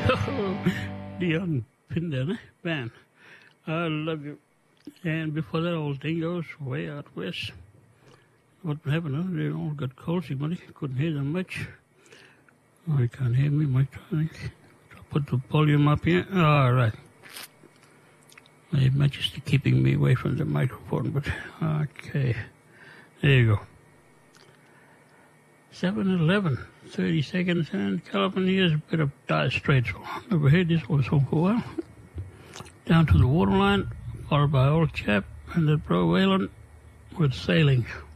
Dion Pinder, man. I love you. And before that old thing goes way out west. What happened? Huh? They all got cold, money. Couldn't hear them much. Oh, you can't hear me much, I think. I'll put the volume up here. All right. My Majesty keeping me away from the microphone, but okay. There you go. 7-11, 30 seconds, and California's a bit of Dire Straits. Never heard this one song for a while. Down to the Waterline, followed by Old Chap, and then Bro Whalen with Sailing.